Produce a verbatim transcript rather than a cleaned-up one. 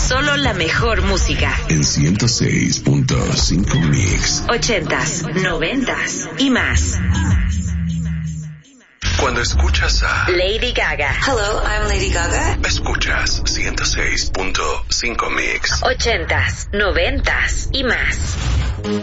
Solo la mejor música. En ciento seis punto cinco Mix. Ochentas, noventas y más. Cuando escuchas a Lady Gaga. Hello, I'm Lady Gaga. Escuchas ciento seis punto cinco Mix. Ochentas, noventas y más.